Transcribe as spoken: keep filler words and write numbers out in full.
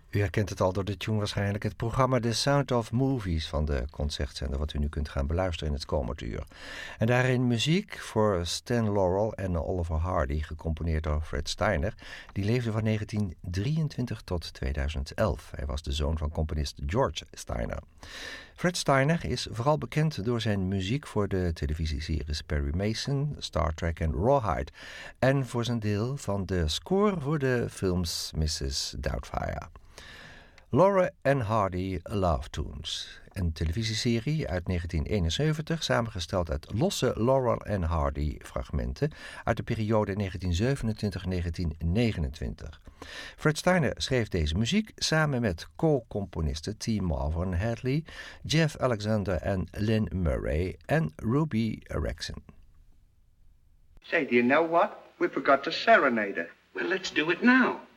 U herkent het al door de tune waarschijnlijk. Het programma The Sound of Movies van de Concertzender, wat u nu kunt gaan beluisteren in het komende uur. En daarin muziek voor Stan Laurel en Oliver Hardy, gecomponeerd door Fred Steiner. Die leefde van negentien drieëntwintig tot tweeduizend elf. Hij was de zoon van componist George Steiner. Fred Steiner is vooral bekend door zijn muziek voor de televisieseries Perry Mason, Star Trek en Rawhide. En voor zijn deel van de score voor de films missus Doubtfire. Laurel en Hardy Love Tunes, een televisieserie uit negentien eenenzeventig, samengesteld uit losse Laurel en Hardy fragmenten uit de periode negentien zevenentwintig tot negentien negenentwintig. Fred Steiner schreef deze muziek samen met co-componisten T. Marvin Hadley, Jeff Alexander en Lynn Murray en Ruby Rexon. Say, do you know what? We forgot to serenade her. Well, let's do it now.